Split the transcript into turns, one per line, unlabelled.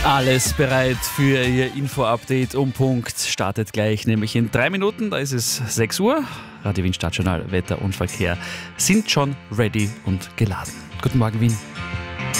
Alles bereit für Ihr Info-Update um Punkt. Startet gleich, nämlich in 3 Minuten, da ist es 6 Uhr. Radio Wien Stadtjournal, Wetter und Verkehr sind schon ready und geladen. Guten Morgen, Wien.